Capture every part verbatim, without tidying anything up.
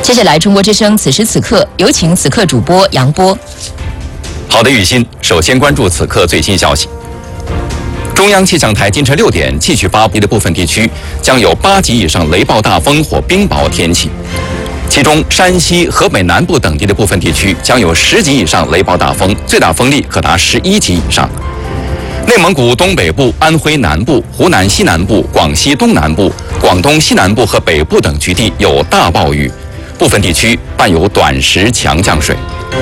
接下来，中国之声此时此刻有请此刻主播杨波。 好的，雨欣，首先关注此刻最新消息。中央气象台今晨六点继续发布的部分地区将有八级以上雷暴大风或冰雹天气，其中山西、河北南部等地的部分地区将有十级以上雷暴大风，最大风力可达十一级以上。内蒙古东北部、安徽南部、湖南西南部、广西东南部、广东西南部和北部等局地有大暴雨，部分地区伴有短时强降水。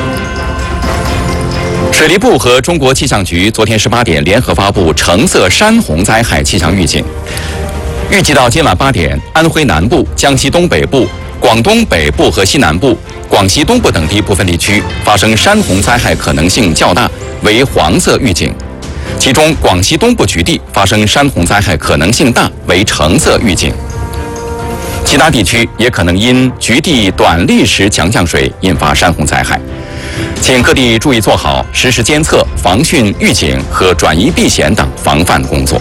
水利部和中国气象局昨天十八点联合发布橙色山洪灾害气象预警，预计到今晚八点，安徽南部、江西东北部、广东北部和西南部、广西东部等地部分地区发生山洪灾害可能性较大，为黄色预警。其中，广西东部局地发生山洪灾害可能性大，为橙色预警。其他地区也可能因局地短历时强降水引发山洪灾害，请各地注意做好实时监测、防汛预警和转移避险等防范工作。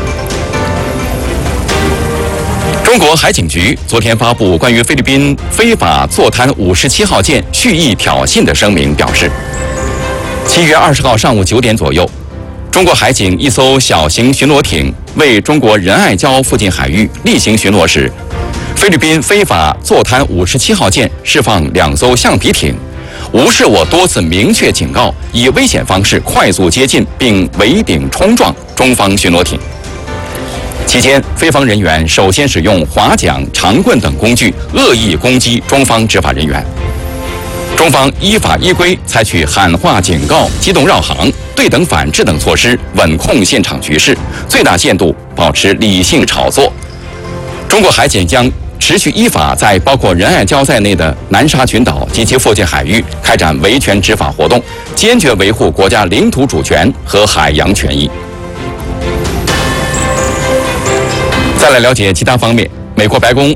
中国海警局昨天发布关于菲律宾非法坐滩五十七号舰蓄意挑衅的声明，表示，七月二十号上午九点左右，中国海警一艘小型巡逻艇为中国仁爱礁附近海域例行巡逻时，菲律宾非法坐滩五十七号舰释放两艘橡皮艇，无视我多次明确警告，以危险方式快速接近并围顶冲撞中方巡逻艇。期间，菲方人员首先使用划桨、长棍等工具恶意攻击中方执法人员。中方依法依规采取喊话警告、机动绕行、对等反制等措施，稳控现场局势，最大限度保持理性炒作。中国海警将持续依法在包括仁爱礁在内的南沙群岛及其附近海域开展维权执法活动，坚决维护国家领土主权和海洋权益。再来了解其他方面，美国白宫